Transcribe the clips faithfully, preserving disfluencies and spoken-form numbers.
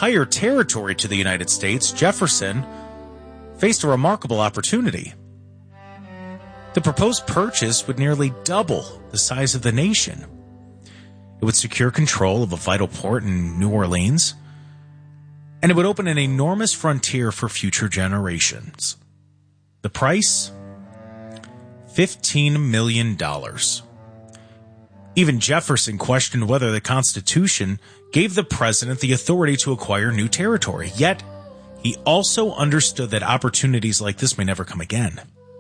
entire territory to the United States, Jefferson faced a remarkable opportunity. The proposed purchase would nearly double the size of the nation. It would secure control of a vital port in New Orleans, and it would open an enormous frontier for future generations. The price? fifteen million dollars. Even Jefferson questioned whether the Constitution gave the president the authority to acquire new territory, yet he also understood that opportunities like this may never come again.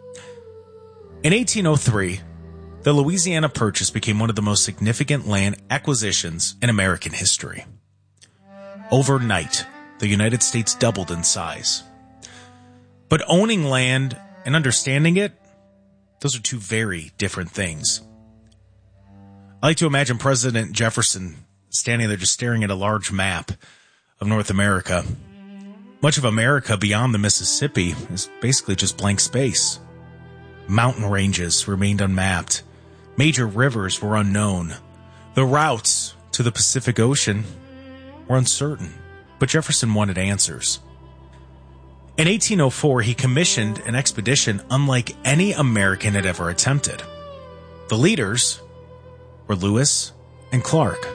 In eighteen oh three, the Louisiana Purchase became one of the most significant land acquisitions in American history. Overnight, the United States doubled in size. But owning land and understanding it, those are two very different things. I like to imagine President Jefferson standing there just staring at a large map of North America. Much of America beyond the Mississippi is basically just blank space. Mountain ranges remained unmapped. Major rivers were unknown. The routes to the Pacific Ocean were uncertain. But Jefferson wanted answers. In eighteen oh four, he commissioned an expedition unlike any American had ever attempted. The leaders were Lewis and Clark.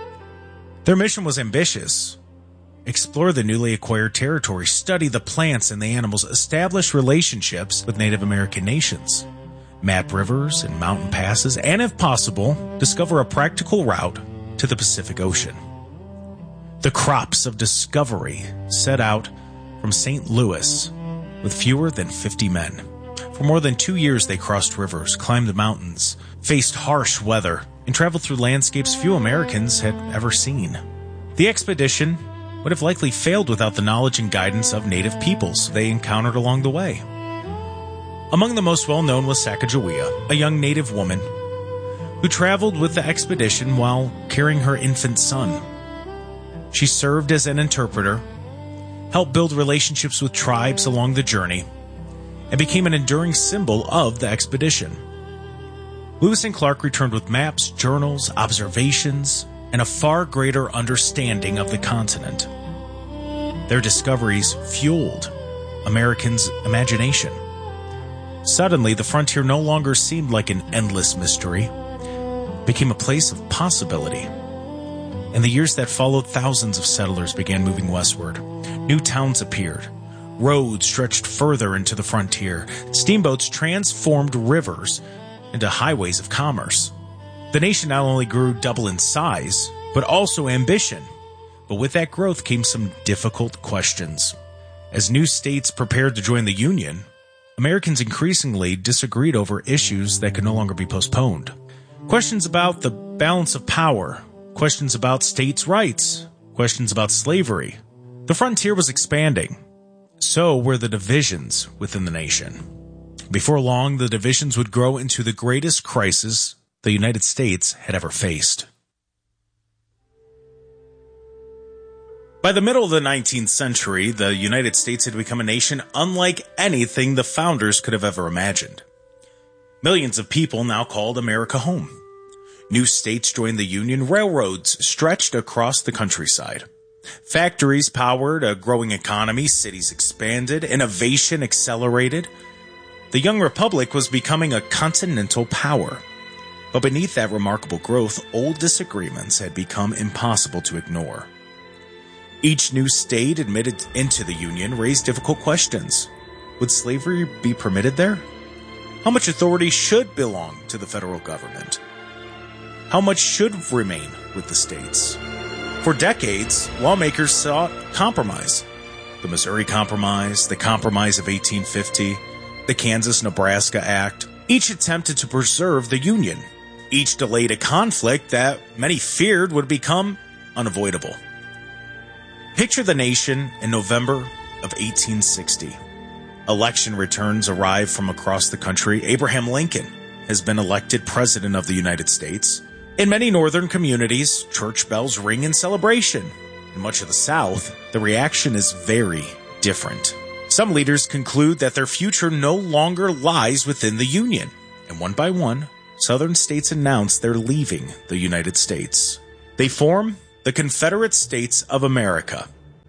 Their mission was ambitious. Explore the newly acquired territory, study the plants and the animals, establish relationships with Native American nations, map rivers and mountain passes, and if possible, discover a practical route to the Pacific Ocean. The crops of discovery set out from Saint Louis with fewer than fifty men. For more than two years, they crossed rivers, climbed mountains, faced harsh weather, and traveled through landscapes few Americans had ever seen. The expedition would have likely failed without the knowledge and guidance of native peoples they encountered along the way. Among the most well-known was Sacagawea, a young native woman who traveled with the expedition while carrying her infant son. She served as an interpreter, helped build relationships with tribes along the journey, and became an enduring symbol of the expedition. Lewis and Clark returned with maps, journals, observations, and a far greater understanding of the continent. Their discoveries fueled Americans' imagination. Suddenly, the frontier no longer seemed like an endless mystery. It became a place of possibility. In the years that followed, thousands of settlers began moving westward. New towns appeared. Roads stretched further into the frontier. Steamboats transformed rivers into highways of commerce. The nation not only grew double in size, but also ambition. But with that growth came some difficult questions. As new states prepared to join the Union, Americans increasingly disagreed over issues that could no longer be postponed. Questions about the balance of power, questions about states' rights, questions about slavery. The frontier was expanding. So were the divisions within the nation. Before long, the divisions would grow into the greatest crisis the United States had ever faced. By the middle of the nineteenth century, the United States had become a nation unlike anything the founders could have ever imagined. Millions of people now called America home. New states joined the Union. Railroads stretched across the countryside. Factories powered a growing economy. Cities expanded. Innovation accelerated. The young republic was becoming a continental power. But beneath that remarkable growth, old disagreements had become impossible to ignore. Each new state admitted into the Union raised difficult questions. Would slavery be permitted there? How much authority should belong to the federal government? How much should remain with the states? For decades, lawmakers sought compromise. The Missouri Compromise, the Compromise of eighteen fifty, the Kansas-Nebraska Act. Each attempted to preserve the Union. Each delayed a conflict that many feared would become unavoidable. Picture the nation in November of eighteen sixty. Election returns arrive from across the country. Abraham Lincoln has been elected President of the United States. In many northern communities, church bells ring in celebration. In much of the South, the reaction is very different. Some leaders conclude that their future no longer lies within the Union. And one by one, Southern states announce they're leaving the United States. They form the Confederate States of America.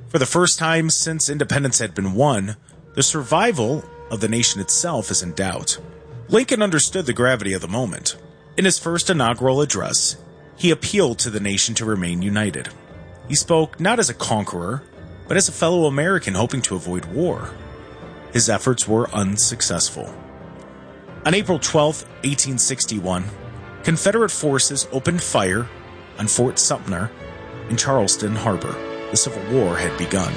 For the first time since independence had been won, the survival of the nation itself is in doubt. Lincoln understood the gravity of the moment. In his first inaugural address, he appealed to the nation to remain united. He spoke not as a conqueror, but as a fellow American hoping to avoid war. His efforts were unsuccessful. On April twelfth, eighteen sixty-one, Confederate forces opened fire on Fort Sumter in Charleston Harbor. The Civil War had begun.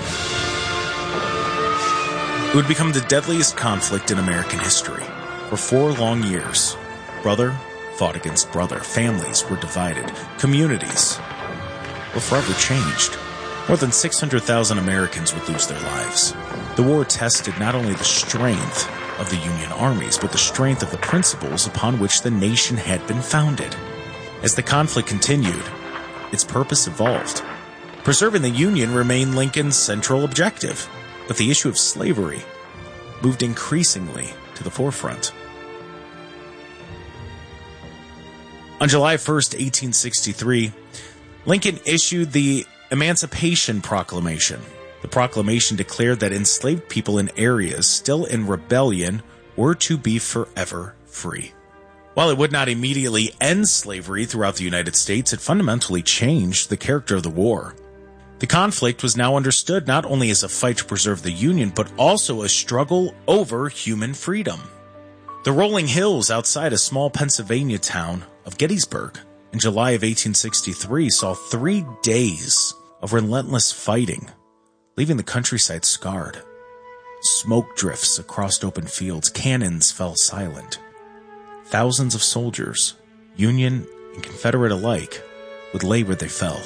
It would become the deadliest conflict in American history. For four long years, brother fought against brother. Families were divided. Communities were forever changed. More than six hundred thousand Americans would lose their lives. The war tested not only the strength of the Union armies, but the strength of the principles upon which the nation had been founded. As the conflict continued, its purpose evolved. Preserving the Union remained Lincoln's central objective, but the issue of slavery moved increasingly to the forefront. On July first, eighteen sixty-three, Lincoln issued the Emancipation Proclamation. The proclamation declared that enslaved people in areas still in rebellion were to be forever free. While it would not immediately end slavery throughout the United States, it fundamentally changed the character of the war. The conflict was now understood not only as a fight to preserve the Union, but also a struggle over human freedom. The rolling hills outside a small Pennsylvania town of Gettysburg in July of eighteen sixty-three saw three days of relentless fighting, leaving the countryside scarred. Smoke drifts across open fields, cannons fell silent. Thousands of soldiers, Union and Confederate alike, would lay where they fell.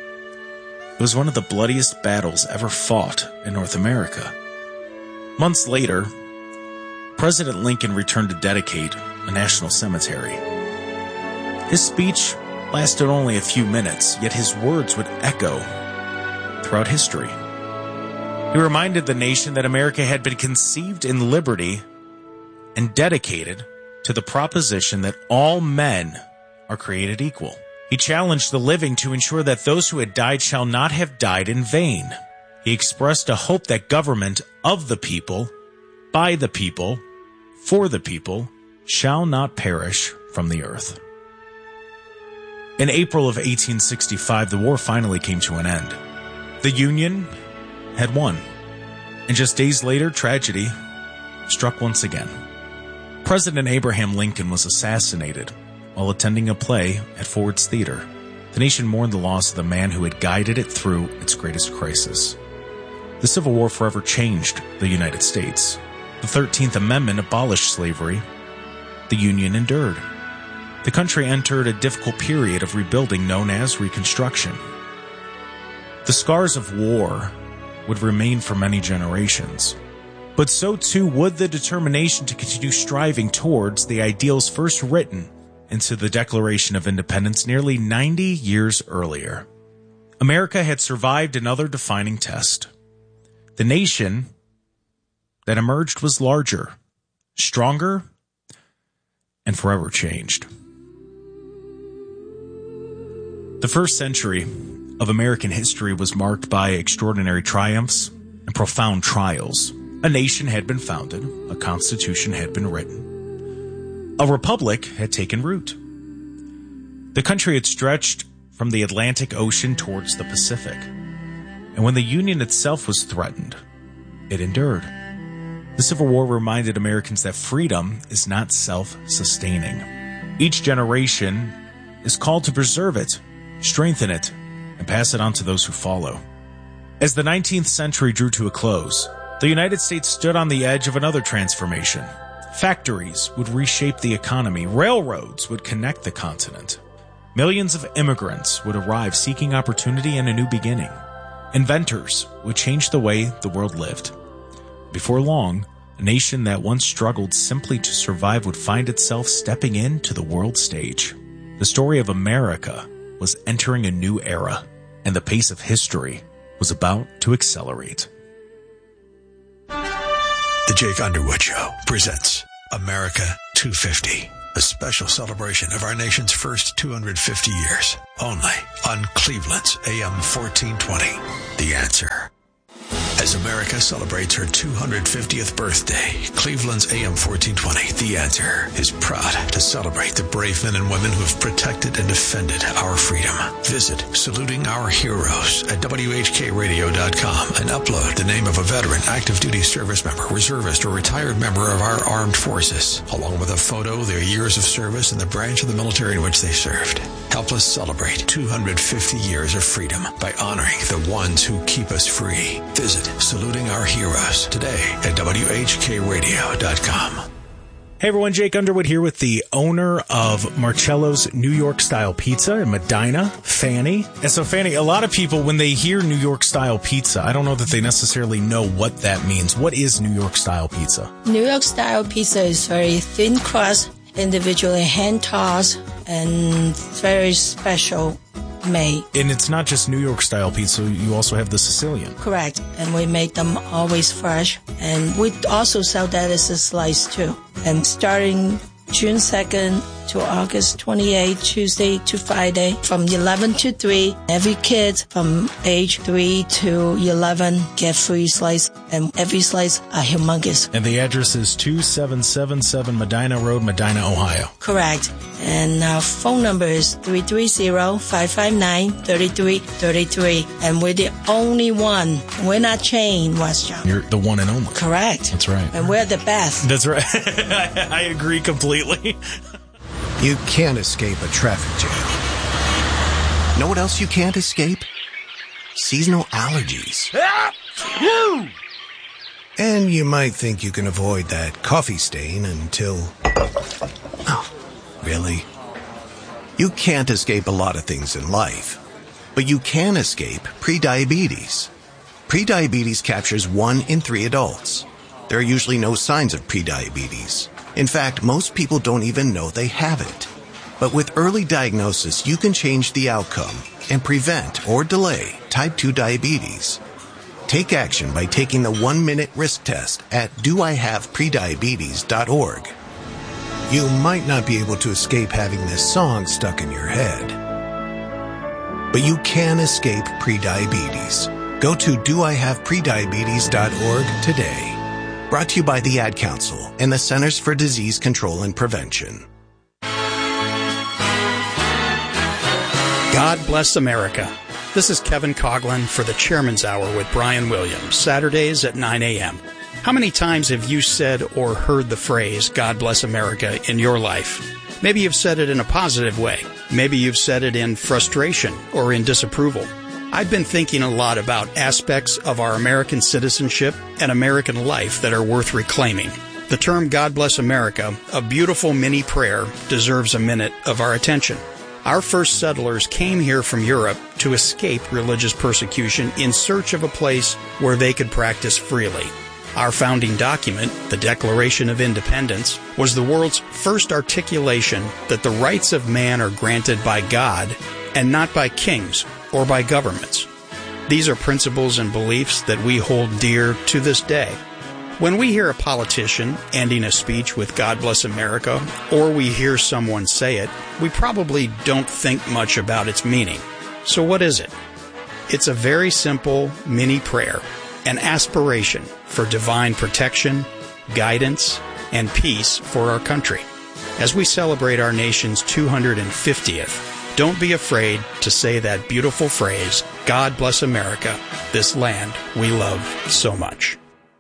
It was one of the bloodiest battles ever fought in North America. Months later, President Lincoln returned to dedicate a national cemetery. His speech lasted only a few minutes, yet his words would echo throughout history. He reminded the nation that America had been conceived in liberty and dedicated to the proposition that all men are created equal. He challenged the living to ensure that those who had died shall not have died in vain. He expressed a hope that government of the people, by the people, for the people, shall not perish from the earth. In April of eighteen sixty-five, the war finally came to an end. The Union had won, and just days later, tragedy struck once again. President Abraham Lincoln was assassinated while attending a play at Ford's Theater. The nation mourned the loss of the man who had guided it through its greatest crisis. The Civil War forever changed the United States. The thirteenth Amendment abolished slavery. The Union endured. The country entered a difficult period of rebuilding known as Reconstruction. The scars of war would remain for many generations, but so too would the determination to continue striving towards the ideals first written into the Declaration of Independence nearly ninety years earlier. America had survived another defining test. The nation that emerged was larger, stronger, and forever changed. The first century of American history was marked by extraordinary triumphs and profound trials. A nation had been founded, a constitution had been written, a republic had taken root. The country had stretched from the Atlantic Ocean towards the Pacific, and when the Union itself was threatened, it endured. The Civil War reminded Americans that freedom is not self-sustaining. Each generation is called to preserve it, strengthen it, and pass it on to those who follow. As the nineteenth century drew to a close, the United States stood on the edge of another transformation. Factories would reshape the economy. Railroads would connect the continent. Millions of immigrants would arrive seeking opportunity and a new beginning. Inventors would change the way the world lived. Before long, a nation that once struggled simply to survive would find itself stepping into the world stage. The story of America was entering a new era, and the pace of history was about to accelerate. The Jake Underwood Show presents America two fifty, a special celebration of our nation's first two hundred fifty years, only on Cleveland's A M fourteen twenty. The Answer. As America celebrates her two hundred fiftieth birthday, Cleveland's A M fourteen twenty, The Answer, is proud to celebrate the brave men and women who have protected and defended our freedom. Visit Saluting Our Heroes at W H K radio dot com and upload the name of a veteran, active duty service member, reservist, or retired member of our armed forces, along with a photo, their years of service, and the branch of the military in which they served. Help us celebrate two hundred fifty years of freedom by honoring the ones who keep us free. Visit Saluting Our Heroes today at W H K radio dot com. Hey everyone, Jake Underwood here with the owner of Marcello's New York Style Pizza in Medina, Fanny. And so Fanny, a lot of people, when they hear New York Style Pizza, I don't know that they necessarily know what that means. What is New York Style Pizza? New York Style Pizza is very thin crust, individually hand tossed, and very special made. And it's not just New York Style Pizza, you also have the Sicilian. Correct. And we make them always fresh. And we also sell that as a slice too. And starting June second to August twenty-eighth, Tuesday to Friday, from eleven to three, every kid from age three to eleven get free slice, and every slice are humongous. And the address is two seven seven seven Medina Road, Medina, Ohio. Correct. And our phone number is three three zero, five five nine, three three three three. And we're the only one. We're not chain restaurant. You're the one and only. Correct. That's right. And we're the best. That's right. I agree completely. You can't escape a traffic jam. Know what else you can't escape? Seasonal allergies. And you might think you can avoid that coffee stain until... Oh, really? You can't escape a lot of things in life, but you can escape prediabetes. Prediabetes captures one in three adults. There are usually no signs of prediabetes. In fact, most people don't even know they have it. But with early diagnosis, you can change the outcome and prevent or delay type two diabetes. Take action by taking the one-minute risk test at do I have prediabetes dot org. You might not be able to escape having this song stuck in your head, but you can escape prediabetes. Go to do I have prediabetes dot org today. Brought to you by the Ad Council and the Centers for Disease Control and Prevention. God bless America. This is Kevin Coughlin for the Chairman's Hour with Brian Williams, Saturdays at nine a.m. How many times have you said or heard the phrase, God bless America, in your life? Maybe you've said it in a positive way. Maybe you've said it in frustration or in disapproval. I've been thinking a lot about aspects of our American citizenship and American life that are worth reclaiming. The term God bless America, a beautiful mini prayer, deserves a minute of our attention. Our first settlers came here from Europe to escape religious persecution in search of a place where they could practice freely. Our founding document, the Declaration of Independence, was the world's first articulation that the rights of man are granted by God and not by kings or by governments. These are principles and beliefs that we hold dear to this day. When we hear a politician ending a speech with God bless America, or we hear someone say it, we probably don't think much about its meaning. So what is it? It's a very simple mini prayer, an aspiration for divine protection, guidance, and peace for our country. As we celebrate our nation's two hundred fiftieth, don't be afraid to say that beautiful phrase, God bless America, this land we love so much.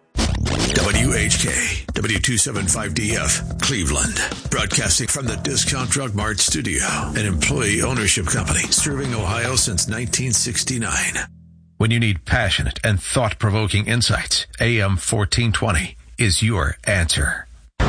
W H K, W two seventy-five D F, Cleveland. Broadcasting from the Discount Drug Mart studio, an employee ownership company serving Ohio since nineteen sixty-nine. When you need passionate and thought-provoking insights, A M fourteen twenty is your answer.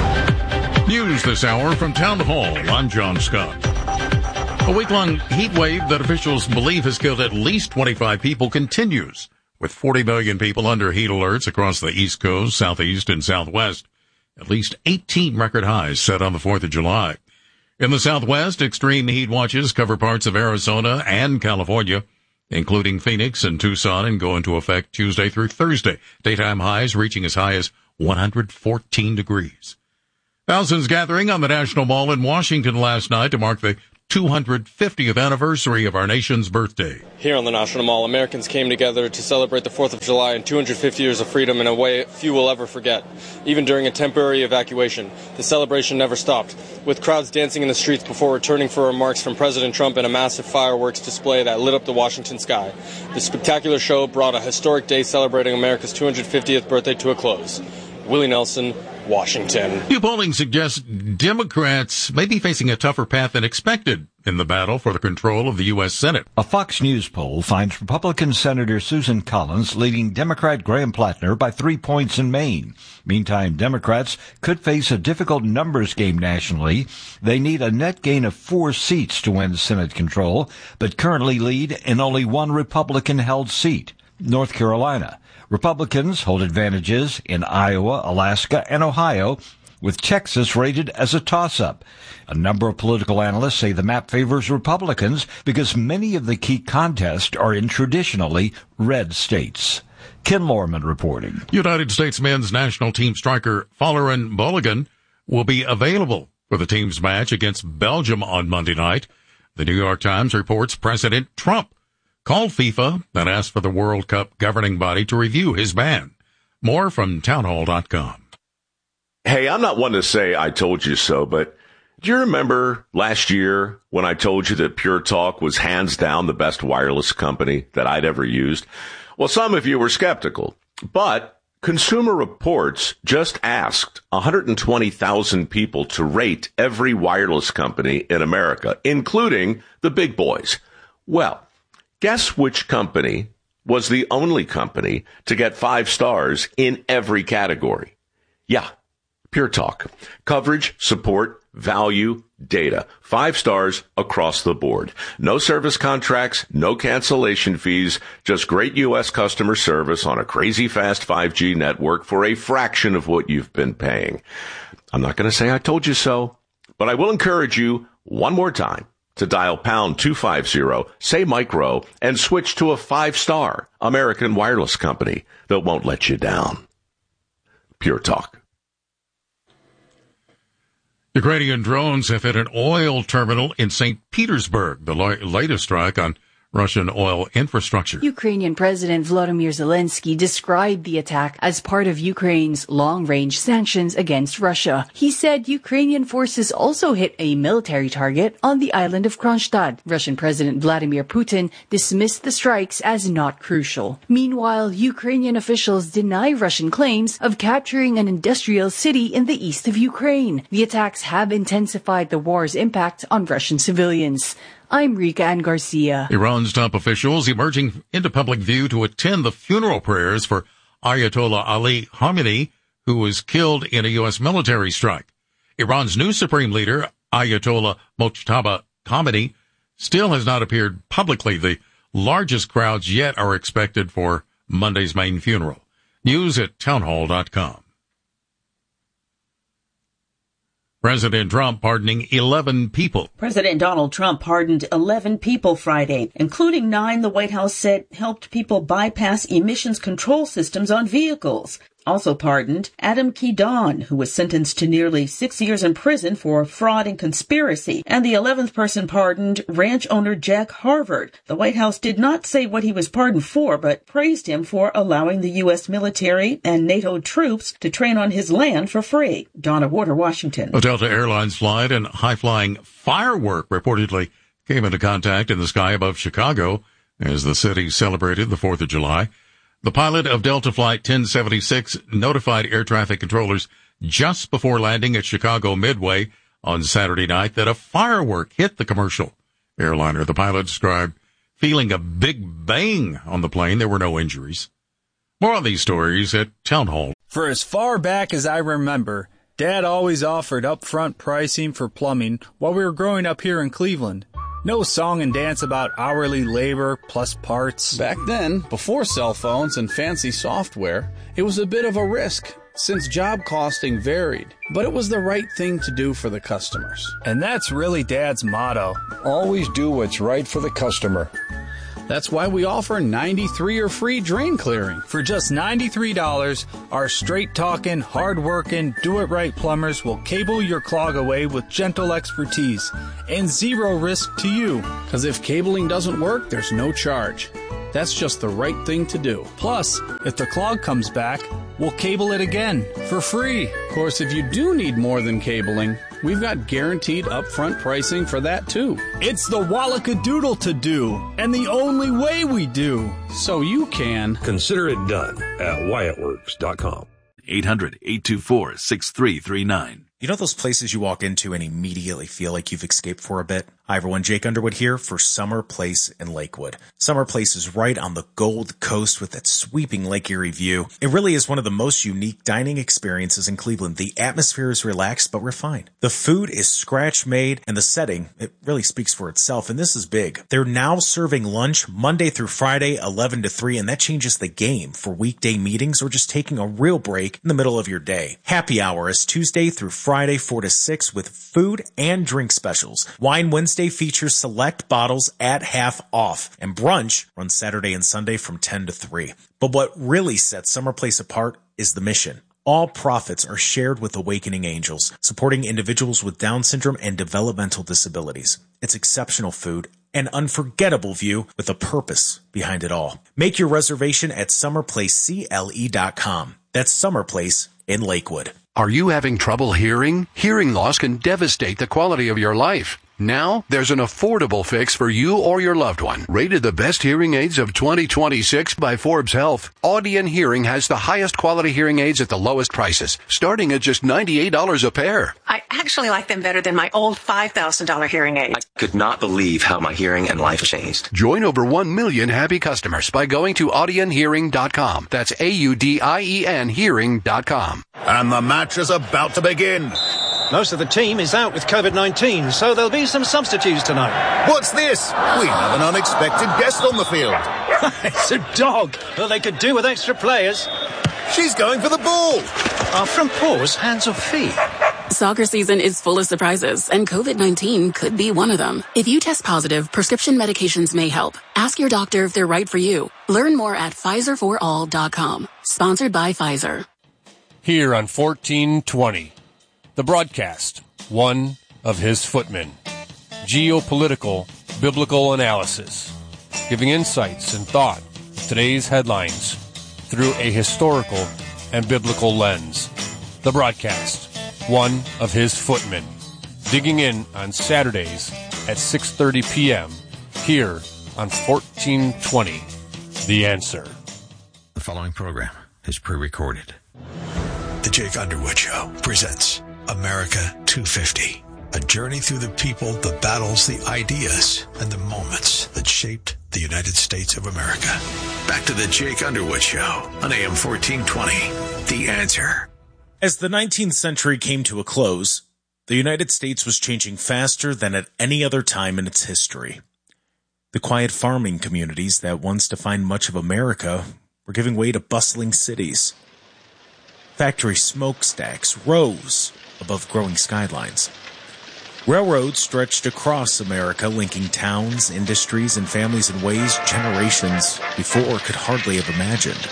News this hour from Town Hall. I'm John Scott. A week-long heat wave that officials believe has killed at least twenty-five people continues, with forty million people under heat alerts across the East Coast, Southeast, and Southwest. At least eighteen record highs set on the fourth of July. In the Southwest, extreme heat watches cover parts of Arizona and California, including Phoenix and Tucson, and go into effect Tuesday through Thursday. Daytime highs reaching as high as one hundred fourteen degrees. Thousands gathering on the National Mall in Washington last night to mark the two hundred fiftieth anniversary of our nation's birthday. Here on the National Mall, Americans came together to celebrate the fourth of July and two hundred fifty years of freedom in a way few will ever forget. Even during a temporary evacuation, the celebration never stopped, with crowds dancing in the streets before returning for remarks from President Trump and a massive fireworks display that lit up the Washington sky. The spectacular show brought a historic day celebrating America's two hundred fiftieth birthday to a close. Willie Nelson, Washington. New polling suggests Democrats may be facing a tougher path than expected in the battle for the control of the U S. Senate. A Fox News poll finds Republican Senator Susan Collins leading Democrat Graham Plattner by three points in Maine. Meantime, Democrats could face a difficult numbers game nationally. They need a net gain of four seats to win Senate control, but currently lead in only one Republican-held seat, North Carolina. Republicans hold advantages in Iowa, Alaska, and Ohio, with Texas rated as a toss-up. A number of political analysts say the map favors Republicans because many of the key contests are in traditionally red states. Ken Lorman reporting. United States men's national team striker Folarin Balogun will be available for the team's match against Belgium on Monday night. The New York Times reports President Trump called FIFA and asked for the World Cup governing body to review his ban. More from townhall dot com. Hey, I'm not one to say I told you so, but do you remember last year when I told you that Pure Talk was hands down the best wireless company that I'd ever used? Well, some of you were skeptical, but Consumer Reports just asked one hundred twenty thousand people to rate every wireless company in America, including the big boys. Well, guess which company was the only company to get five stars in every category? Yeah, Pure Talk. Coverage, support, value, data. Five stars across the board. No service contracts, no cancellation fees, just great U S customer service on a crazy fast five G network for a fraction of what you've been paying. I'm not going to say I told you so, but I will encourage you one more time to dial pound two fifty, say micro, and switch to a five-star American wireless company that won't let you down. Pure Talk. Ukrainian drones have hit an oil terminal in Saint Petersburg, the latest strike on Russian oil infrastructure. Ukrainian President Volodymyr Zelensky described the attack as part of Ukraine's long-range sanctions against Russia. He said Ukrainian forces also hit a military target on the island of Kronstadt. Russian President Vladimir Putin dismissed the strikes as not crucial. Meanwhile, Ukrainian officials deny Russian claims of capturing an industrial city in the east of Ukraine. The attacks have intensified the war's impact on Russian civilians. I'm Rika Ann Garcia. Iran's top officials emerging into public view to attend the funeral prayers for Ayatollah Ali Khamenei, who was killed in a U S military strike. Iran's new supreme leader, Ayatollah Mojtaba Khamenei, still has not appeared publicly. The largest crowds yet are expected for Monday's main funeral. News at townhall dot com. President Trump pardoning eleven people. President Donald Trump pardoned eleven people Friday, including nine the White House said helped people bypass emissions control systems on vehicles. Also pardoned Adam Kedon, who was sentenced to nearly six years in prison for fraud and conspiracy. And the eleventh person pardoned, ranch owner Jack Harvard. The White House did not say what he was pardoned for, but praised him for allowing the U S military and NATO troops to train on his land for free. Donna Warder, Washington. A Delta Airlines flight and high-flying firework reportedly came into contact in the sky above Chicago as the city celebrated the fourth of July. The pilot of Delta Flight ten seventy-six notified air traffic controllers just before landing at Chicago Midway on Saturday night that a firework hit the commercial airliner. The pilot described feeling a big bang on the plane. There were no injuries. More on these stories at Town Hall. For as far back as I remember, Dad always offered upfront pricing for plumbing while we were growing up here in Cleveland. No song and dance about hourly labor plus parts. Back then, before cell phones and fancy software, it was a bit of a risk since job costing varied. But it was the right thing to do for the customers. And that's really Dad's motto. Always do what's right for the customer. That's why we offer ninety-three or free drain clearing. For just ninety-three dollars, our straight-talking, hard-working, do-it-right plumbers will cable your clog away with gentle expertise and zero risk to you. Because if cabling doesn't work, there's no charge. That's just the right thing to do. Plus, if the clog comes back, we'll cable it again for free. Of course, if you do need more than cabling, we've got guaranteed upfront pricing for that too. It's the Wallacadoodle to do, and the only way we do. So you can consider it done at Wyatt Works dot com. eight hundred, eight two four, six three three nine. You know those places you walk into and immediately feel like you've escaped for a bit? Hi everyone, Jake Underwood here for Summer Place in Lakewood. Summer Place is right on the Gold Coast with that sweeping Lake Erie view. It really is one of the most unique dining experiences in Cleveland. The atmosphere is relaxed but refined. The food is scratch made and the setting, it really speaks for itself, and this is big. They're now serving lunch Monday through Friday, eleven to three, and that changes the game for weekday meetings or just taking a real break in the middle of your day. Happy hour is Tuesday through Friday, four to six with food and drink specials. Wine Wednesday features select bottles at half off, and brunch runs Saturday and Sunday from ten to three. But what really sets Summer Place apart is the mission. All profits are shared with Awakening Angels, supporting individuals with Down syndrome and developmental disabilities. It's exceptional food, an unforgettable view with a purpose behind it all. Make your reservation at summer place C L E dot com. That's Summer Place in Lakewood. Are you having trouble hearing? Hearing loss can devastate the quality of your life. Now, there's an affordable fix for you or your loved one. Rated the best hearing aids of twenty twenty-six by Forbes Health, Audion Hearing has the highest quality hearing aids at the lowest prices, starting at just ninety-eight dollars a pair. I actually like them better than my old five thousand dollars hearing aid. I could not believe how my hearing and life changed. Join over one million happy customers by going to audion hearing dot com. That's A U D I E N hearing dot com. And the match is about to begin. Most of the team is out with COVID nineteen, so there'll be some substitutes tonight. What's this? We have an unexpected guest on the field. It's a dog. Well, they could do with extra players. She's going for the ball. Are front paws hands or feet? Soccer season is full of surprises, and COVID nineteen could be one of them. If you test positive, prescription medications may help. Ask your doctor if they're right for you. Learn more at Pfizer for all dot com. Sponsored by Pfizer. Here on fourteen twenty. The broadcast, one of his footmen. Geopolitical, biblical analysis, giving insights and thought to today's headlines through a historical and biblical lens. The broadcast, one of his footmen. Digging in on Saturdays at six thirty p.m. here on fourteen twenty. The Answer. The following program is pre-recorded. The Jake Underwood Show presents America two fifty, a journey through the people, the battles, the ideas, and the moments that shaped the United States of America. Back to the Jake Underwood Show on A M fourteen twenty, The Answer. As the nineteenth century came to a close, the United States was changing faster than at any other time in its history. The quiet farming communities that once defined much of America were giving way to bustling cities. Factory smokestacks rose above growing skylines. Railroads stretched across America, linking towns, industries, and families in ways generations before could hardly have imagined.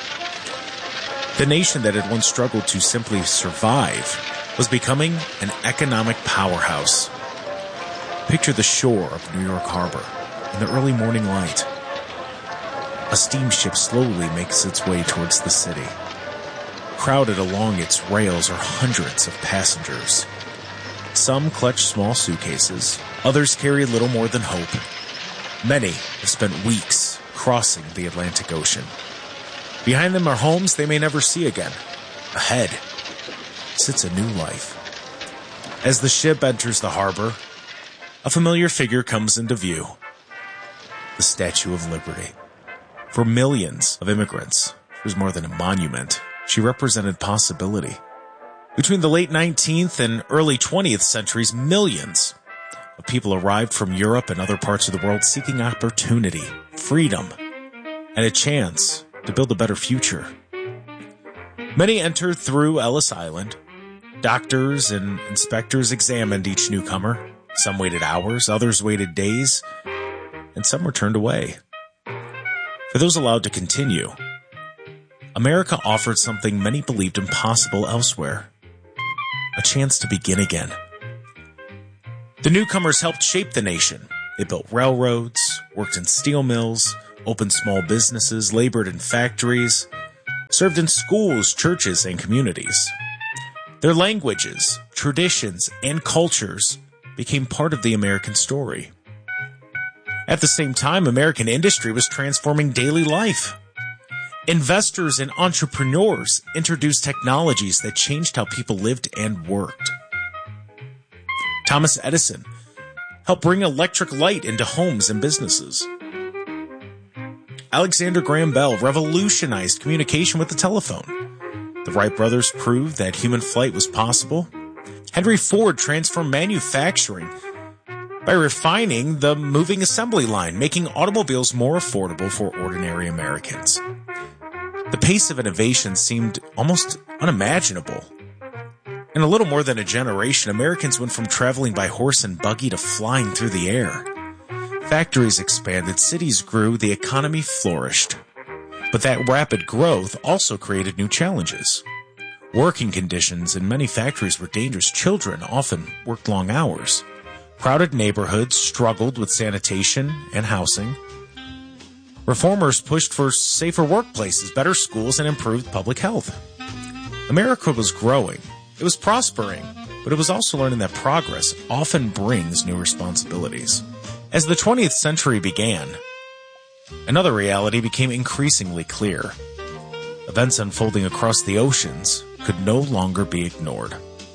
The nation that had once struggled to simply survive was becoming an economic powerhouse. Picture the shore of New York Harbor in the early morning light. A steamship slowly makes its way towards the city. Crowded along its rails are hundreds of passengers. Some clutch small suitcases, others carry little more than hope. Many have spent weeks crossing the Atlantic Ocean. Behind them are homes they may never see again. Ahead sits a new life. As the ship enters the harbor, a familiar figure comes into view. The Statue of Liberty. For millions of immigrants, it was more than a monument. She represented possibility. Between the late nineteenth and early twentieth centuries, millions of people arrived from Europe and other parts of the world seeking opportunity, freedom, and a chance to build a better future. Many entered through Ellis Island. Doctors and inspectors examined each newcomer. Some waited hours, others waited days, and some were turned away. For those allowed to continue, America offered something many believed impossible elsewhere: a chance to begin again. The newcomers helped shape the nation. They built railroads, worked in steel mills, opened small businesses, labored in factories, served in schools, churches, and communities. Their languages, traditions, and cultures became part of the American story. At the same time, American industry was transforming daily life. Investors and entrepreneurs introduced technologies that changed how people lived and worked. Thomas Edison helped bring electric light into homes and businesses. Alexander Graham Bell revolutionized communication with the telephone. The Wright brothers proved that human flight was possible. Henry Ford transformed manufacturing by refining the moving assembly line, making automobiles more affordable for ordinary Americans. The pace of innovation seemed almost unimaginable. In a little more than a generation, Americans went from traveling by horse and buggy to flying through the air. Factories expanded, cities grew, the economy flourished. But that rapid growth also created new challenges. Working conditions in many factories were dangerous. Children often worked long hours. Crowded neighborhoods struggled with sanitation and housing. Reformers pushed for safer workplaces, better schools, and improved public health. America was growing. It was prospering, but it was also learning that progress often brings new responsibilities. As the twentieth century began, another reality became increasingly clear. Events unfolding across the oceans could no longer be ignored.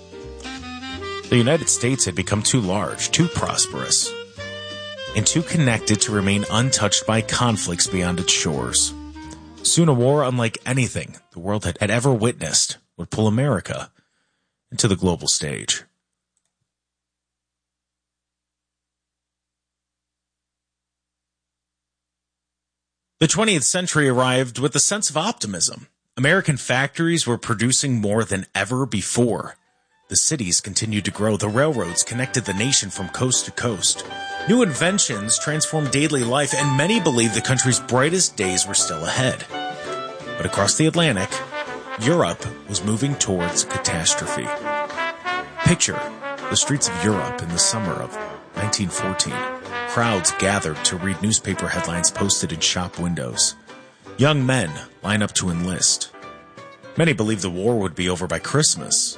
The United States had become too large, too prosperous, and too connected to remain untouched by conflicts beyond its shores. Soon a war unlike anything the world had, had ever witnessed would pull America into the global stage. The twentieth century arrived with a sense of optimism. American factories were producing more than ever before. The cities continued to grow. The railroads connected the nation from coast to coast. New inventions transformed daily life, and many believed the country's brightest days were still ahead. But across the Atlantic, Europe was moving towards catastrophe. Picture the streets of Europe in the summer of nineteen fourteen. Crowds gathered to read newspaper headlines posted in shop windows. Young men line up to enlist. Many believed the war would be over by Christmas.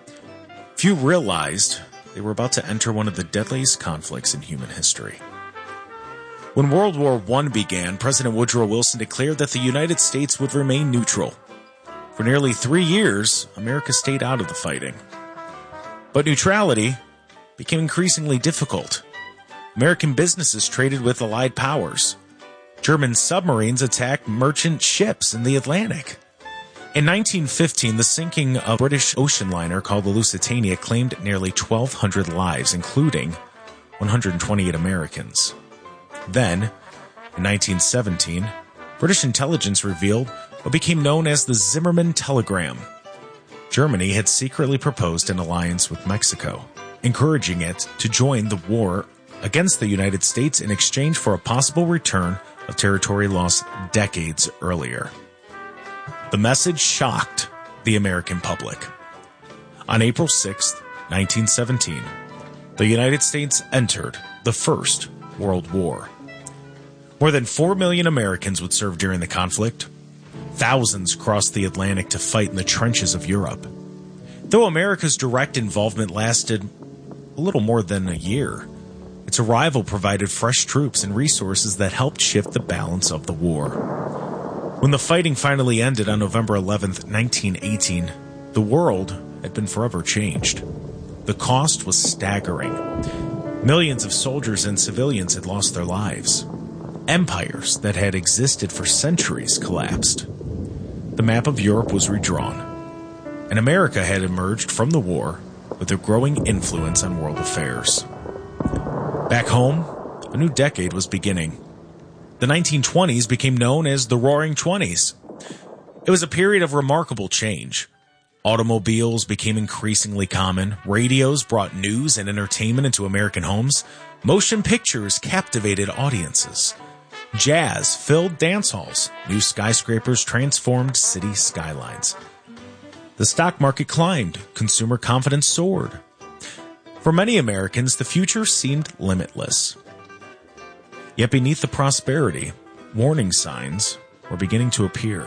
Few realized they were about to enter one of the deadliest conflicts in human history. When World War One began, President Woodrow Wilson declared that the United States would remain neutral. For nearly three years, America stayed out of the fighting. But neutrality became increasingly difficult. American businesses traded with Allied powers. German submarines attacked merchant ships in the Atlantic. In nineteen fifteen, the sinking of a British ocean liner called the Lusitania claimed nearly twelve hundred lives, including one hundred twenty-eight Americans. Then, in nineteen seventeen, British intelligence revealed what became known as the Zimmermann Telegram. Germany had secretly proposed an alliance with Mexico, encouraging it to join the war against the United States in exchange for a possible return of territory lost decades earlier. The message shocked the American public. On April sixth, nineteen seventeen, the United States entered the First World War. More than four million Americans would serve during the conflict. Thousands crossed the Atlantic to fight in the trenches of Europe. Though America's direct involvement lasted a little more than a year, its arrival provided fresh troops and resources that helped shift the balance of the war. When the fighting finally ended on November eleventh, nineteen eighteen, the world had been forever changed. The cost was staggering. Millions of soldiers and civilians had lost their lives. Empires that had existed for centuries collapsed. The map of Europe was redrawn, and America had emerged from the war with a growing influence on world affairs. Back home, a new decade was beginning. The nineteen twenties became known as the Roaring Twenties. It was a period of remarkable change. Automobiles became increasingly common. Radios brought news and entertainment into American homes. Motion pictures captivated audiences. Jazz filled dance halls. New skyscrapers transformed city skylines. The stock market climbed. Consumer confidence soared. For many Americans, the future seemed limitless. Yet beneath the prosperity, warning signs were beginning to appear.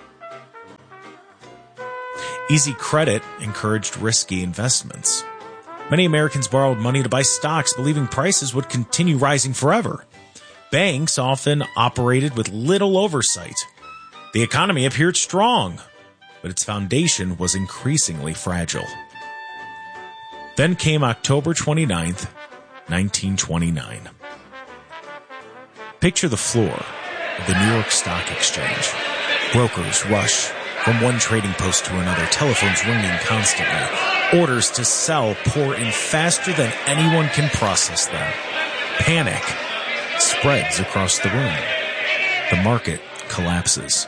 Easy credit encouraged risky investments. Many Americans borrowed money to buy stocks, believing prices would continue rising forever. Banks often operated with little oversight. The economy appeared strong, but its foundation was increasingly fragile. Then came October twenty-ninth, nineteen twenty-nine. Picture the floor of the New York Stock Exchange. Brokers rush from one trading post to another, telephones ringing constantly. Orders to sell pour in faster than anyone can process them. Panic spreads across the room. The market collapses.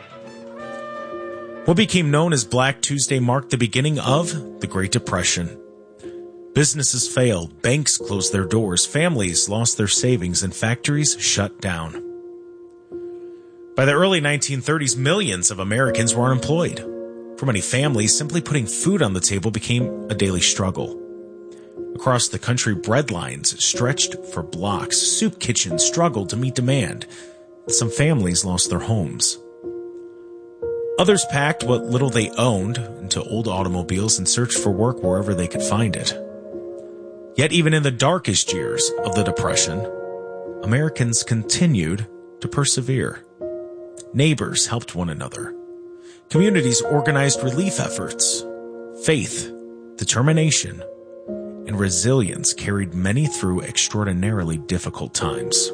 What became known as Black Tuesday marked the beginning of the Great Depression. Businesses failed, banks closed their doors, families lost their savings, and factories shut down. By the early nineteen thirties, millions of Americans were unemployed. For many families, simply putting food on the table became a daily struggle. Across the country, bread lines stretched for blocks. Soup kitchens struggled to meet demand. Some families lost their homes. Others packed what little they owned into old automobiles and searched for work wherever they could find it. Yet even in the darkest years of the Depression, Americans continued to persevere. Neighbors helped one another. Communities organized relief efforts. Faith, determination, and resilience carried many through extraordinarily difficult times.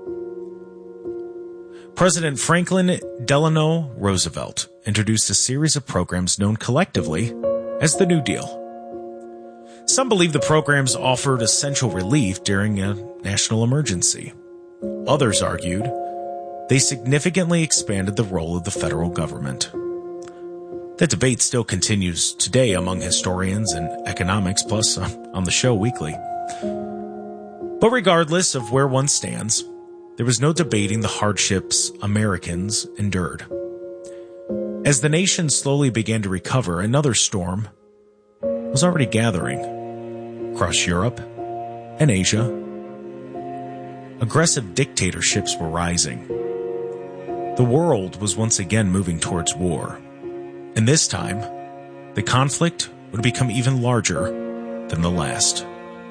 President Franklin Delano Roosevelt introduced a series of programs known collectively as the New Deal. Some believe the programs offered essential relief during a national emergency. Others argued they significantly expanded the role of the federal government. The debate still continues today among historians and economics, plus on the show weekly. But regardless of where one stands, there was no debating the hardships Americans endured. As the nation slowly began to recover, another storm was already gathering across Europe and Asia. Aggressive dictatorships were rising. The world was once again moving towards war. And this time, the conflict would become even larger than the last.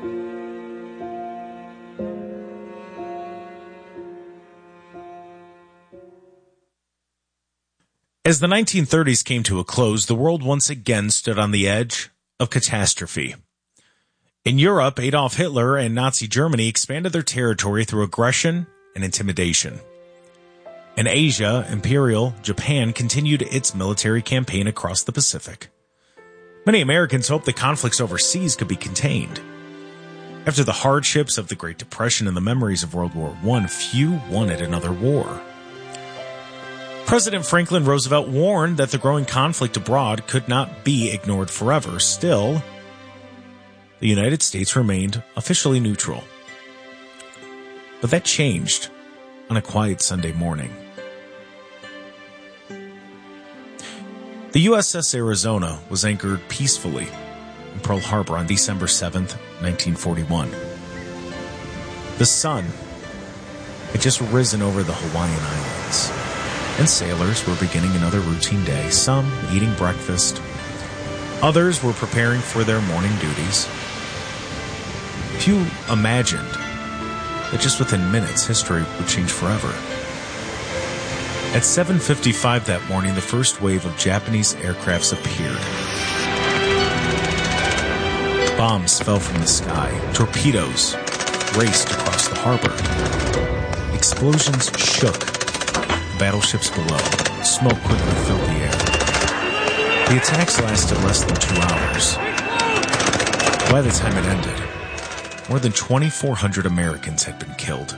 As the nineteen thirties came to a close, the world once again stood on the edge of catastrophe. In Europe, Adolf Hitler and Nazi Germany expanded their territory through aggression and intimidation. In Asia, Imperial Japan continued its military campaign across the Pacific. Many Americans hoped the conflicts overseas could be contained. After the hardships of the Great Depression and the memories of World War One, few wanted another war. President Franklin Roosevelt warned that the growing conflict abroad could not be ignored forever. Still, the United States remained officially neutral. But that changed on a quiet Sunday morning. The U S S Arizona was anchored peacefully in Pearl Harbor on December seventh, nineteen forty-one. The sun had just risen over the Hawaiian Islands, and sailors were beginning another routine day, some eating breakfast. Others were preparing for their morning duties. Few imagined that just within minutes, history would change forever. At seven fifty-five that morning, the first wave of Japanese aircrafts appeared. Bombs fell from the sky. Torpedoes raced across the harbor. Explosions shook the battleships below. Smoke quickly filled the air. The attacks lasted less than two hours. By the time it ended, more than twenty-four hundred Americans had been killed.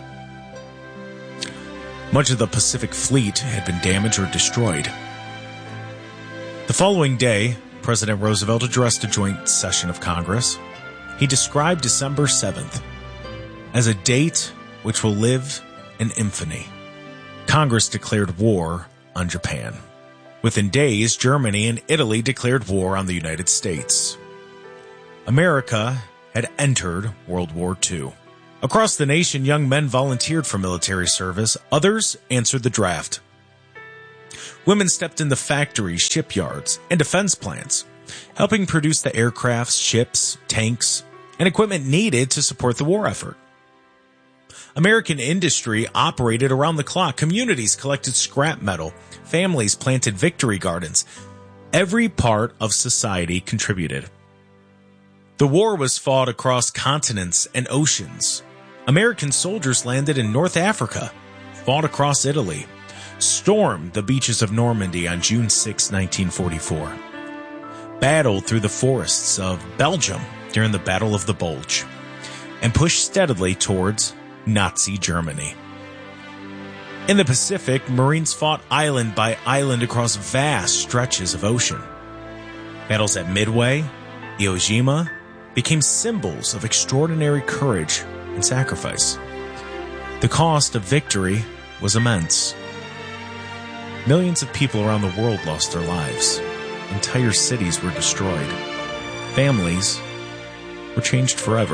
Much of the Pacific Fleet had been damaged or destroyed. The following day, President Roosevelt addressed a joint session of Congress. He described December seventh as a date which will live in infamy. Congress declared war on Japan. Within days, Germany and Italy declared war on the United States. America had entered World War Two. Across the nation, young men volunteered for military service. Others answered the draft. Women stepped into factories, shipyards, and defense plants, helping produce the aircrafts, ships, tanks, and equipment needed to support the war effort. American industry operated around the clock. Communities collected scrap metal. Families planted victory gardens. Every part of society contributed. The war was fought across continents and oceans. American soldiers landed in North Africa, fought across Italy, stormed the beaches of Normandy on June sixth, nineteen forty-four, battled through the forests of Belgium during the Battle of the Bulge, and pushed steadily towards Nazi Germany. In the Pacific, Marines fought island by island across vast stretches of ocean. Battles at Midway, Iwo Jima, became symbols of extraordinary courage and sacrifice. The cost of victory was immense. Millions of people around the world lost their lives. Entire cities were destroyed. Families were changed forever.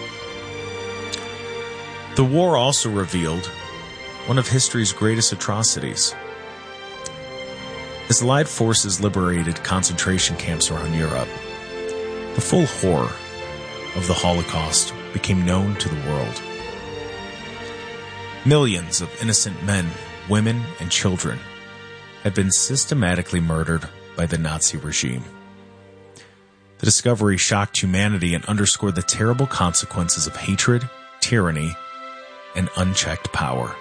The war also revealed one of history's greatest atrocities. As Allied forces liberated concentration camps around Europe, the full horror of the Holocaust became known to the world. Millions of innocent men, women, and children had been systematically murdered by the Nazi regime. The discovery shocked humanity and underscored the terrible consequences of hatred, tyranny, and unchecked power.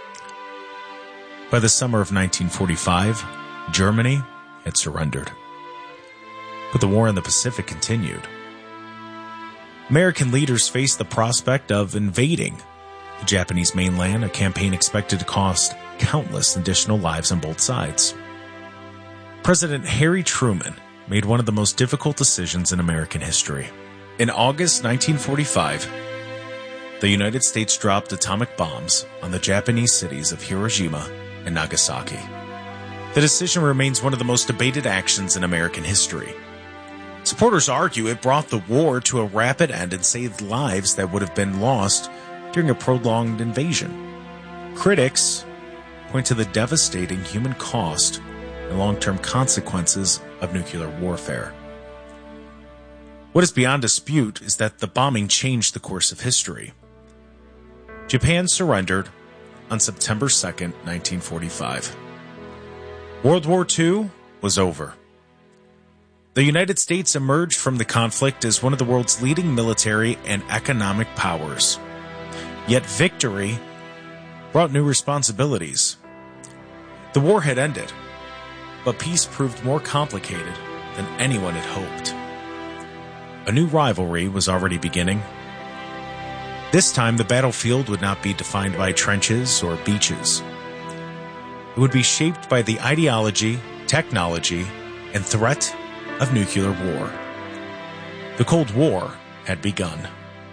By the summer of nineteen forty-five, Germany had surrendered. But the war in the Pacific continued. American leaders faced the prospect of invading the Japanese mainland, a campaign expected to cost countless additional lives on both sides. President Harry Truman made one of the most difficult decisions in American history. In August nineteen forty-five, the United States dropped atomic bombs on the Japanese cities of Hiroshima and Nagasaki. The decision remains one of the most debated actions in American history. Supporters argue it brought the war to a rapid end and saved lives that would have been lost during a prolonged invasion. Critics point to the devastating human cost and long-term consequences of nuclear warfare. What is beyond dispute is that the bombing changed the course of history. Japan surrendered on September second, nineteen forty-five. World War Two was over. The United States emerged from the conflict as one of the world's leading military and economic powers. Yet victory brought new responsibilities. The war had ended, but peace proved more complicated than anyone had hoped. A new rivalry was already beginning. This time, the battlefield would not be defined by trenches or beaches. It would be shaped by the ideology, technology, and threat of nuclear war. The Cold War had begun.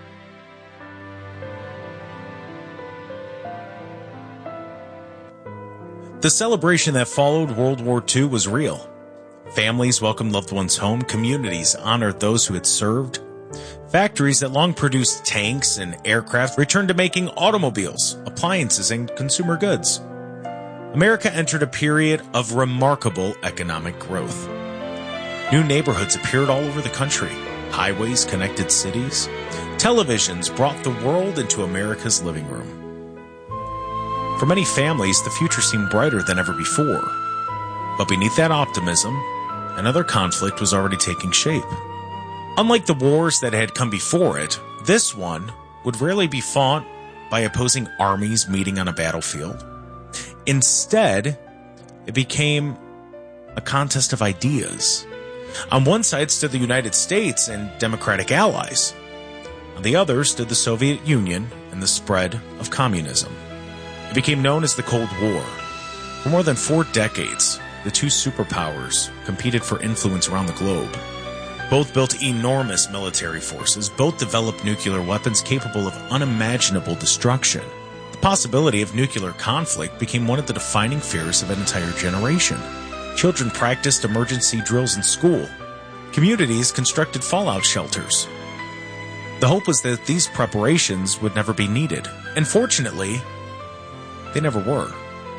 The celebration that followed World War Two was real. Families welcomed loved ones home, communities honored those who had served. Factories that long produced tanks and aircraft returned to making automobiles, appliances, and consumer goods. America entered a period of remarkable economic growth. New neighborhoods appeared all over the country. Highways connected cities. Televisions brought the world into America's living room. For many families, the future seemed brighter than ever before. But beneath that optimism, another conflict was already taking shape. Unlike the wars that had come before it, this one would rarely be fought by opposing armies meeting on a battlefield. Instead, it became a contest of ideas. On one side stood the United States and democratic allies. On the other stood the Soviet Union and the spread of communism. It became known as the Cold War. For more than four decades, the two superpowers competed for influence around the globe. Both built enormous military forces. Both developed nuclear weapons capable of unimaginable destruction. The possibility of nuclear conflict became one of the defining fears of an entire generation. Children practiced emergency drills in school. Communities constructed fallout shelters. The hope was that these preparations would never be needed, and fortunately, they never were.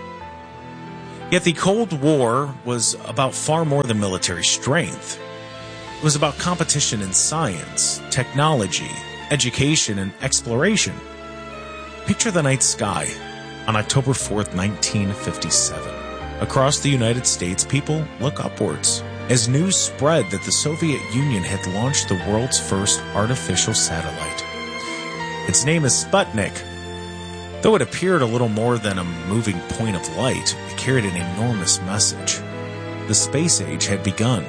Yet the Cold War was about far more than military strength. It was about competition in science, technology, education, and exploration. Picture the night sky on October fourth, nineteen fifty-seven. Across the United States, people look upwards as news spread that the Soviet Union had launched the world's first artificial satellite. Its name is Sputnik. Though it appeared a little more than a moving point of light, it carried an enormous message. The space age had begun.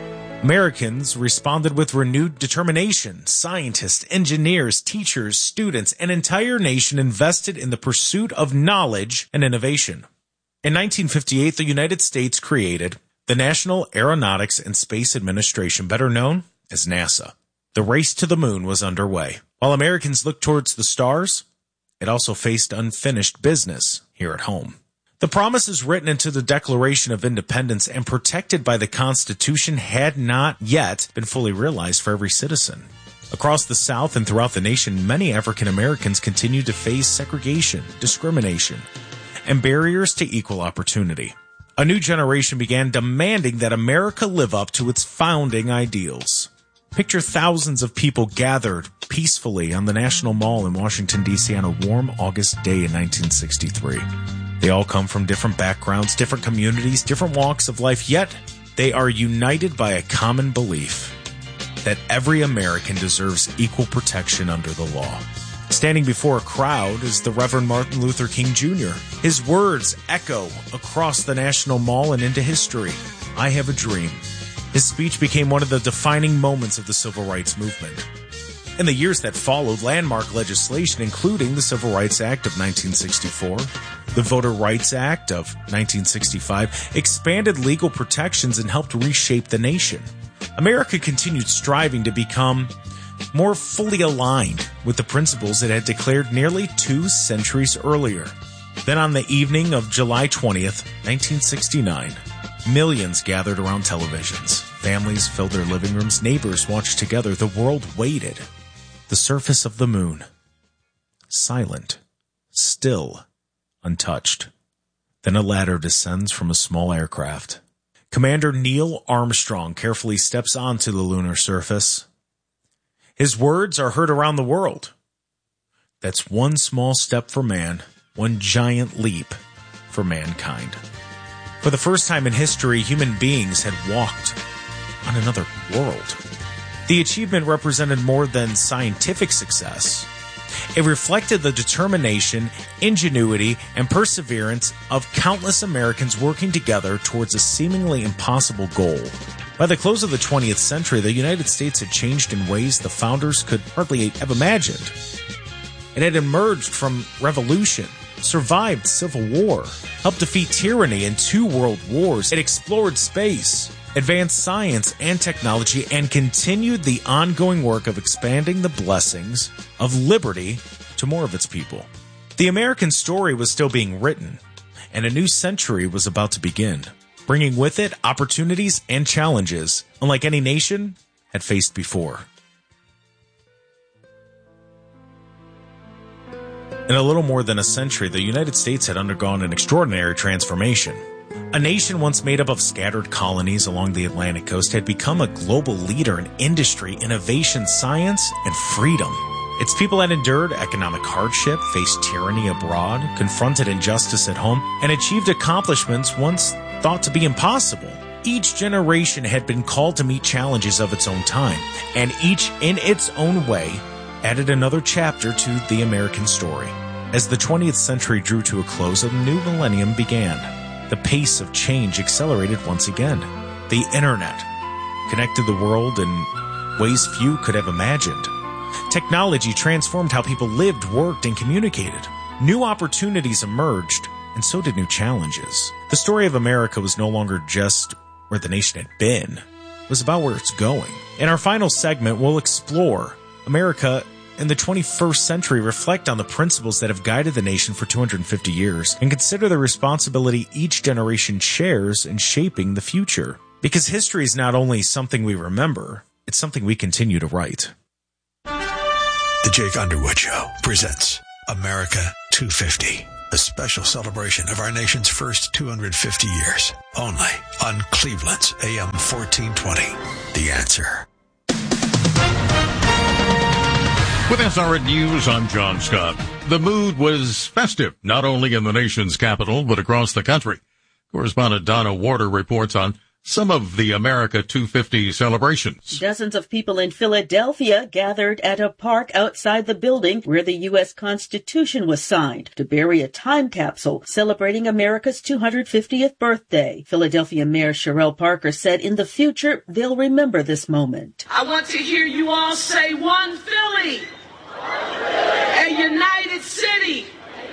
Americans responded with renewed determination. Scientists, engineers, teachers, students, an entire nation invested in the pursuit of knowledge and innovation. In nineteen fifty-eight, the United States created the National Aeronautics and Space Administration, better known as NASA. The race to the moon was underway. While Americans looked towards the stars, it also faced unfinished business here at home. The promises written into the Declaration of Independence and protected by the Constitution had not yet been fully realized for every citizen. Across the South and throughout the nation, many African Americans continued to face segregation, discrimination, and barriers to equal opportunity. A new generation began demanding that America live up to its founding ideals. Picture thousands of people gathered peacefully on the National Mall in Washington, D C on a warm August day in nineteen sixty-three. They all come from different backgrounds, different communities, different walks of life, yet they are united by a common belief that every American deserves equal protection under the law. Standing before a crowd is the Reverend Martin Luther King Junior His words echo across the National Mall and into history. I have a dream. His speech became one of the defining moments of the civil rights movement. In the years that followed, landmark legislation, including the Civil Rights Act of nineteen sixty-four, the Voter Rights Act of nineteen sixty-five, expanded legal protections and helped reshape the nation. America continued striving to become more fully aligned with the principles it had declared nearly two centuries earlier. Then on the evening of July twentieth, nineteen sixty-nine, millions gathered around televisions. Families filled their living rooms. Neighbors watched together. The world waited. The surface of the moon. Silent. Still. Untouched. Then a ladder descends from a small aircraft. Commander Neil Armstrong carefully steps onto the lunar surface. His words are heard around the world. That's one small step for man, one giant leap for mankind. For the first time in history, human beings had walked on another world. The achievement represented more than scientific success. It reflected the determination, ingenuity, and perseverance of countless Americans working together towards a seemingly impossible goal. By the close of the twentieth century, the United States had changed in ways the founders could hardly have imagined. It had emerged from revolution, survived civil war, helped defeat tyranny in two world wars. It explored space, advanced science and technology, and continued the ongoing work of expanding the blessings of liberty to more of its people. The American story was still being written, and a new century was about to begin, bringing with it opportunities and challenges unlike any nation had faced before. In a little more than a century, the United States had undergone an extraordinary transformation. A nation once made up of scattered colonies along the Atlantic coast had become a global leader in industry, innovation, science, and freedom. Its people had endured economic hardship, faced tyranny abroad, confronted injustice at home, and achieved accomplishments once thought to be impossible. Each generation had been called to meet challenges of its own time, and each in its own way added another chapter to the American story. As the twentieth century drew to a close, a new millennium began. The pace of change accelerated once again. The internet connected the world in ways few could have imagined. Technology transformed how people lived, worked, and communicated. New opportunities emerged, and so did new challenges. The story of America was no longer just where the nation had been. It was about where it's going. In our final segment, we'll explore America in the twenty-first century reflect on the principles that have guided the nation for two hundred fifty years and consider the responsibility each generation shares in shaping the future. Because history is not only something we remember, it's something we continue to write. The Jake Underwood Show presents America two fifty, a special celebration of our nation's first two hundred fifty years, only on Cleveland's A M fourteen twenty. The Answer. With S R N News, I'm John Scott. The mood was festive, not only in the nation's capital, but across the country. Correspondent Donna Warder reports on some of the America two fifty celebrations. Dozens of people in Philadelphia gathered at a park outside the building where the U S Constitution was signed to bury a time capsule celebrating America's two hundred fiftieth birthday. Philadelphia Mayor Sherelle Parker said in the future they'll remember this moment. I want to hear you all say one Philly, a united city,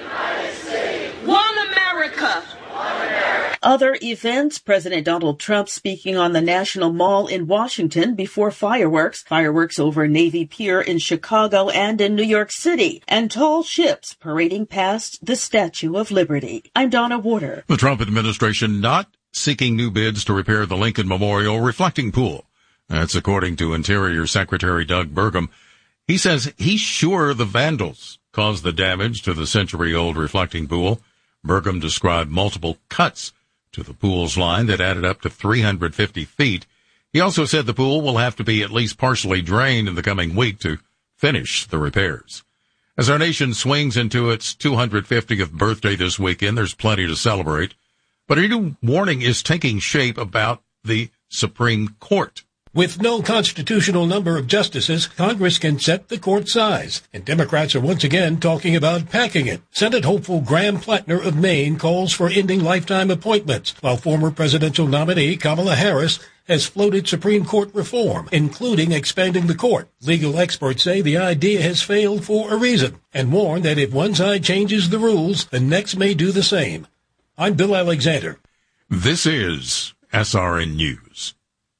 one America. Other events, President Donald Trump speaking on the National Mall in Washington before fireworks, fireworks over Navy Pier in Chicago and in New York City, and tall ships parading past the Statue of Liberty. I'm Donna Warder. The Trump administration not seeking new bids to repair the Lincoln Memorial reflecting pool. That's according to Interior Secretary Doug Burgum. He says he's sure the vandals caused the damage to the century-old reflecting pool. Burgum described multiple cuts to the pool's line that added up to three hundred fifty feet. He also said the pool will have to be at least partially drained in the coming week to finish the repairs. As our nation swings into its two hundred fiftieth birthday this weekend, there's plenty to celebrate. But a new warning is taking shape about the Supreme Court. With no constitutional number of justices, Congress can set the court size, and Democrats are once again talking about packing it. Senate hopeful Graham Plattner of Maine calls for ending lifetime appointments, while former presidential nominee Kamala Harris has floated Supreme Court reform, including expanding the court. Legal experts say the idea has failed for a reason, and warn that if one side changes the rules, the next may do the same. I'm Bill Alexander. This is S R N News.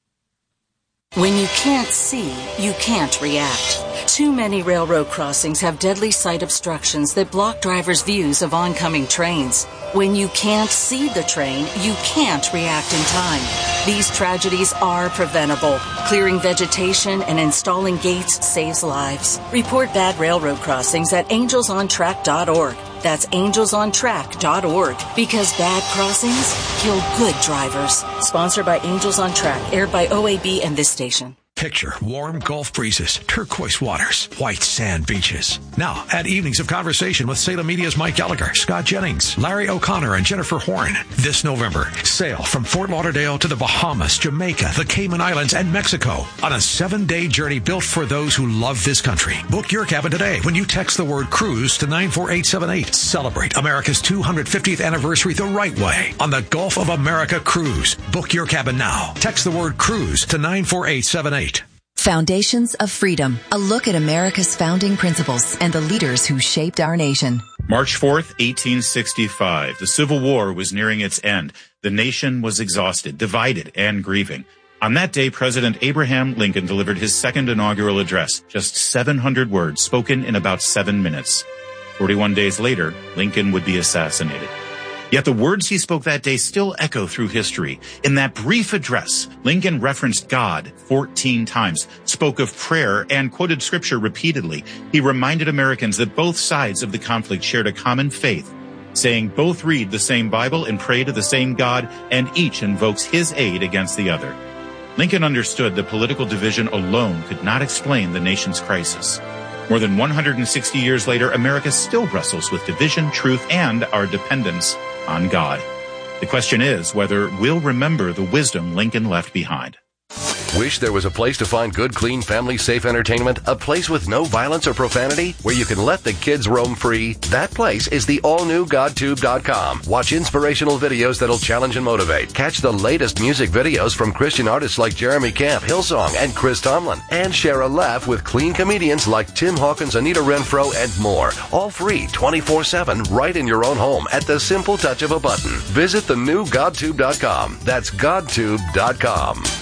When you can't see, you can't react. Too many railroad crossings have deadly sight obstructions that block drivers' views of oncoming trains. When you can't see the train, you can't react in time. These tragedies are preventable. Clearing vegetation and installing gates saves lives. Report bad railroad crossings at angels on track dot org. That's angels on track dot org. Because bad crossings kill good drivers. Sponsored by Angels on Track, aired by O A B and this station. Picture warm Gulf breezes, turquoise waters, white sand beaches. Now, add evenings of conversation with Salem Media's Mike Gallagher, Scott Jennings, Larry O'Connor, and Jennifer Horn. This November, sail from Fort Lauderdale to the Bahamas, Jamaica, the Cayman Islands, and Mexico on a seven-day journey built for those who love this country. Book your cabin today when you text the word cruise to nine four eight seven eight. Celebrate America's two hundred fiftieth anniversary the right way on the Gulf of America Cruise. Book your cabin now. Text the word cruise to nine four eight seven eight. Foundations of Freedom, a look at America's founding principles and the leaders who shaped our nation. March fourth, eighteen sixty-five. The Civil War was nearing its end. The nation was exhausted, divided, and grieving. On that day, President Abraham Lincoln delivered his second inaugural address, just seven hundred words spoken in about seven minutes. forty-one days later, Lincoln would be assassinated. Yet the words he spoke that day still echo through history. In that brief address, Lincoln referenced God fourteen times, spoke of prayer, and quoted scripture repeatedly. He reminded Americans that both sides of the conflict shared a common faith, saying both read the same Bible and pray to the same God, and each invokes his aid against the other. Lincoln understood that political division alone could not explain the nation's crisis. More than one hundred sixty years later, America still wrestles with division, truth, and our dependence on God. The question is whether we'll remember the wisdom Lincoln left behind. Wish there was a place to find good, clean, family-safe entertainment? A place with no violence or profanity? Where you can let the kids roam free? That place is the all-new God Tube dot com. Watch inspirational videos that'll challenge and motivate. Catch the latest music videos from Christian artists like Jeremy Camp, Hillsong, and Chris Tomlin. And share a laugh with clean comedians like Tim Hawkins, Anita Renfro, and more. All free twenty-four seven right in your own home at the simple touch of a button. Visit the new God Tube dot com. That's God Tube dot com.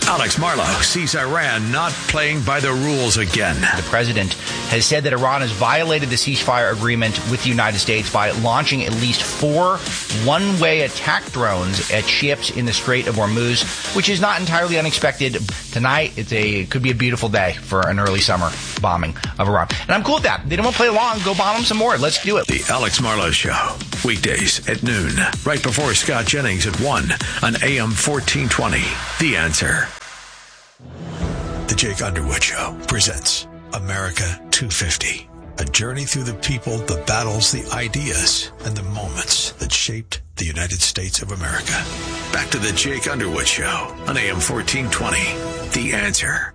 Alex Marlow sees Iran not playing by the rules again. The president has said that Iran has violated the ceasefire agreement with the United States by launching at least four one-way attack drones at ships in the Strait of Hormuz, which is not entirely unexpected. Tonight, it's a it could be a beautiful day for an early summer bombing of Iran. And I'm cool with that. They don't want to play along. Go bomb them some more. Let's do it. The Alex Marlow Show, weekdays at noon, right before Scott Jennings at one on A M fourteen twenty. The Answer. The Jake Underwood Show presents America two fifty. A journey through the people, the battles, the ideas, and the moments that shaped the United States of America. Back to the Jake Underwood Show on A M fourteen twenty. The Answer.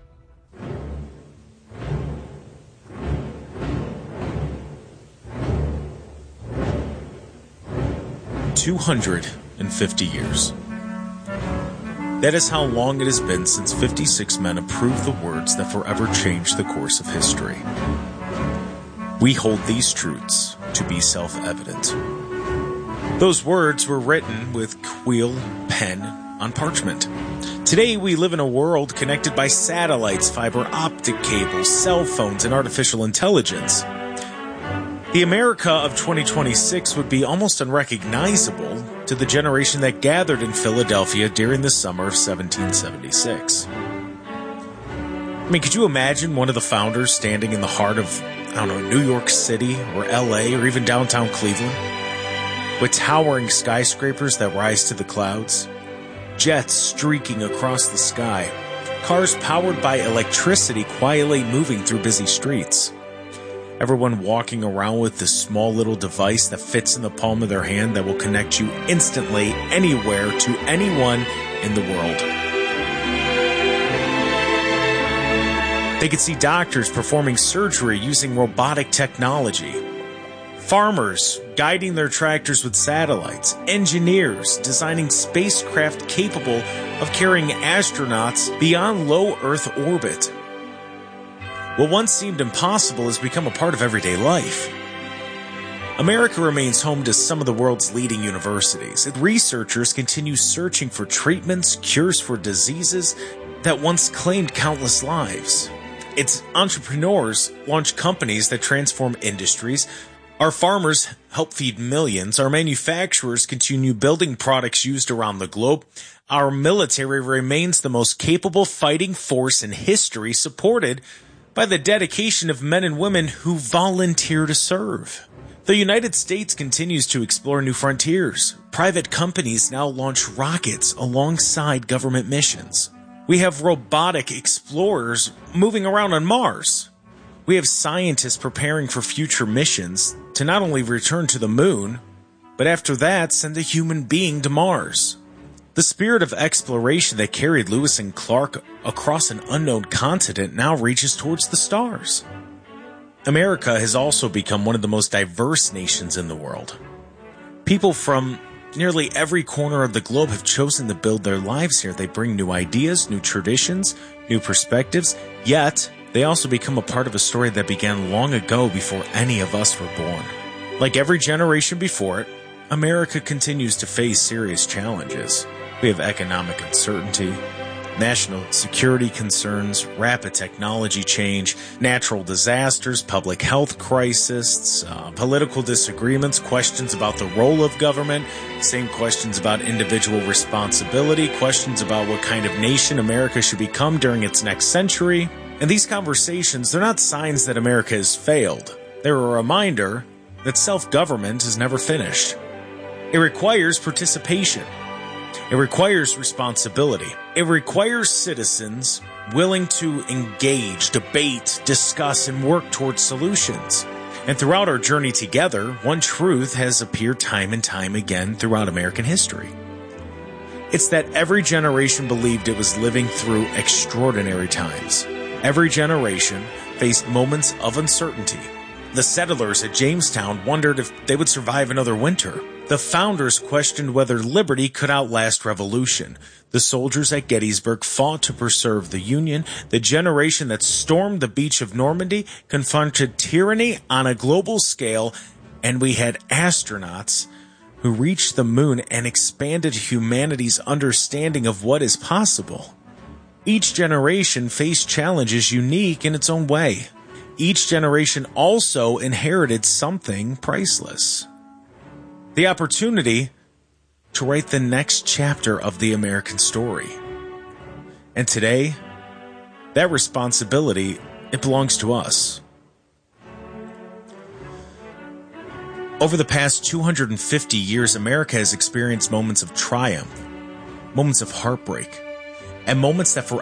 two hundred fifty years. That is how long it has been since fifty-six men approved the words that forever changed the course of history. We hold these truths to be self-evident. Those words were written with quill pen on parchment. Today, we live in a world connected by satellites, fiber optic cables, cell phones, and artificial intelligence. The America of twenty twenty-six would be almost unrecognizable to the generation that gathered in Philadelphia during the summer of seventeen seventy-six. I mean, could you imagine one of the founders standing in the heart of, I don't know, New York City or L A or even downtown Cleveland, with towering skyscrapers that rise to the clouds, jets streaking across the sky, cars powered by electricity quietly moving through busy streets, everyone walking around with this small little device that fits in the palm of their hand that will connect you instantly anywhere to anyone in the world. They could see doctors performing surgery using robotic technology, farmers guiding their tractors with satellites, engineers designing spacecraft capable of carrying astronauts beyond low Earth orbit. What once seemed impossible has become a part of everyday life. America remains home to some of the world's leading universities. Researchers continue searching for treatments, cures for diseases that once claimed countless lives. Its entrepreneurs launch companies that transform industries. Our farmers help feed millions. Our manufacturers continue building products used around the globe. Our military remains the most capable fighting force in history, supported by the dedication of men and women who volunteer to serve. The United States continues to explore new frontiers. Private companies now launch rockets alongside government missions. We have robotic explorers moving around on Mars. We have scientists preparing for future missions to not only return to the moon, but after that, send a human being to Mars. The spirit of exploration that carried Lewis and Clark across an unknown continent now reaches towards the stars. America has also become one of the most diverse nations in the world. People from nearly every corner of the globe have chosen to build their lives here. They bring new ideas, new traditions, new perspectives, yet they also become a part of a story that began long ago before any of us were born. Like every generation before it, America continues to face serious challenges. We have economic uncertainty, national security concerns, rapid technology change, natural disasters, public health crises, uh, political disagreements, questions about the role of government, same questions about individual responsibility, questions about what kind of nation America should become during its next century. And these conversations, they're not signs that America has failed. They're a reminder that self-government is never finished. It requires participation. It requires responsibility. It requires citizens willing to engage, debate, discuss, and work towards solutions. And throughout our journey together, one truth has appeared time and time again throughout American history. It's that every generation believed it was living through extraordinary times. Every generation faced moments of uncertainty. The settlers at Jamestown wondered if they would survive another winter. The founders questioned whether liberty could outlast revolution. The soldiers at Gettysburg fought to preserve the Union. The generation that stormed the beach of Normandy confronted tyranny on a global scale. And we had astronauts who reached the moon and expanded humanity's understanding of what is possible. Each generation faced challenges unique in its own way. Each generation also inherited something priceless. The opportunity to write the next chapter of the American story. And today, that responsibility, it belongs to us. Over the past two hundred fifty years, America has experienced moments of triumph, moments of heartbreak, and moments that forever